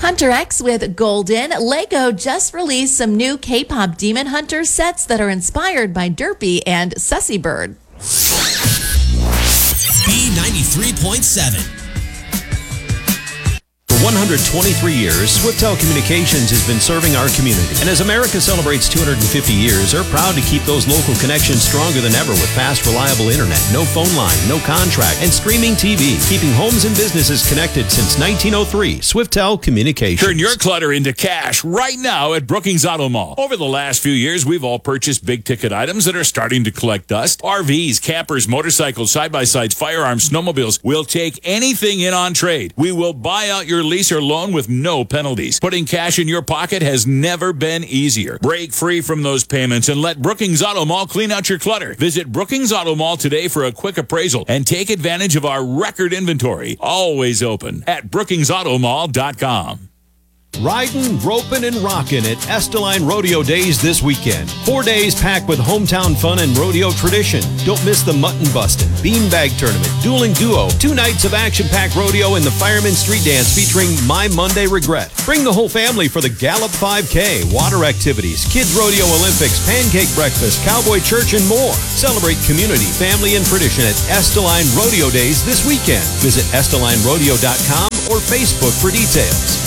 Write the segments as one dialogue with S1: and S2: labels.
S1: Hunter X with Golden. Lego just released some new K-pop Demon Hunter sets that are inspired by Derpy and Sussy Bird.
S2: B93.7.
S3: For 123 years, Swiftel Communications has been serving our community. And as America celebrates 250 years, they're proud to keep those local connections stronger than ever with fast, reliable internet, no phone line, no contract, and streaming TV, keeping homes and businesses connected since 1903. Swiftel Communications.
S4: Turn your clutter into cash right now at Brookings Auto Mall. Over the last few years, we've all purchased big-ticket items that are starting to collect dust. RVs, campers, motorcycles, side-by-sides, firearms, snowmobiles. We'll take anything in on trade. We will buy out your lease or loan with no penalties. Putting cash in your pocket has never been easier. Break free from those payments and let Brookings Auto Mall clean out your clutter. Visit Brookings Auto Mall today for a quick appraisal and take advantage of our record inventory. Always open at brookingsautomall.com.
S3: Riding, roping, and rocking at Esteline Rodeo Days this weekend. 4 days packed with hometown fun and rodeo tradition. Don't miss the mutton busting, beanbag tournament, dueling duo, 2 nights of action-packed rodeo and the Fireman Street Dance featuring My Monday Regret. Bring the whole family for the Gallup 5K, water activities, Kids Rodeo Olympics, pancake breakfast, cowboy church, and more. Celebrate community, family, and tradition at Esteline Rodeo Days this weekend. Visit EstelineRodeo.com or Facebook for details.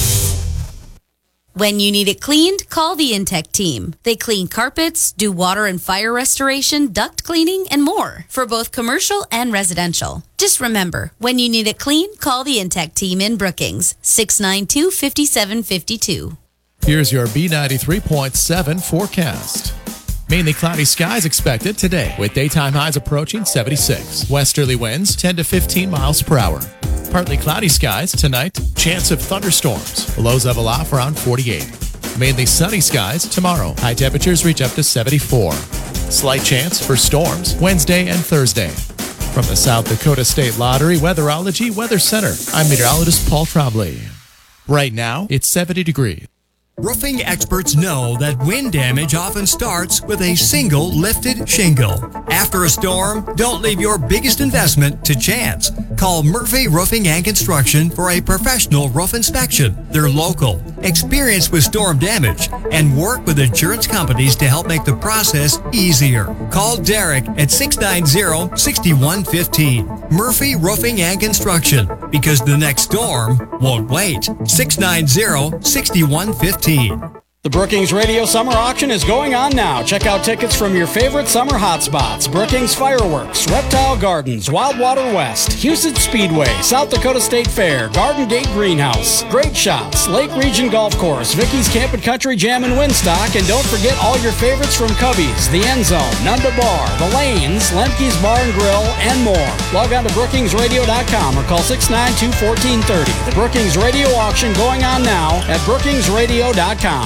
S5: When you need it cleaned, call the Intech team. They clean carpets, do water and fire restoration, duct cleaning, and more for both commercial and residential. Just remember, when you need it clean, call the Intech team in Brookings, 692-5752.
S6: Here's your B93.7 forecast. Mainly cloudy skies expected today with daytime highs approaching 76. Westerly winds 10 to 15 miles per hour. Partly cloudy skies tonight, chance of thunderstorms. Lows level off around 48. Mainly sunny skies tomorrow. High temperatures reach up to 74. Slight chance for storms Wednesday and Thursday. From the South Dakota State Lottery Weatherology Weather Center, I'm meteorologist Paul Trombley. Right now, it's 70 degrees.
S2: Roofing experts know that wind damage often starts with a single lifted shingle. After a storm, don't leave your biggest investment to chance. Call Murphy Roofing and Construction for a professional roof inspection. They're local, experienced with storm damage, and work with insurance companies to help make the process easier. Call Derek at 690-6115. Murphy Roofing and Construction, because the next storm won't wait. 690-6115.
S7: The Brookings Radio Summer Auction is going on now. Check out tickets from your favorite summer hotspots: Brookings Fireworks, Reptile Gardens, Wildwater West, Houston Speedway, South Dakota State Fair, Garden Gate Greenhouse, Great Shots, Lake Region Golf Course, Vicky's Camp and Country Jam in Winstock, and don't forget all your favorites from Cubby's, The End Zone, Nunda Bar, The Lanes, Lemke's Bar and Grill, and more. Log on to brookingsradio.com or call 692-1430. The Brookings Radio Auction going on now at brookingsradio.com.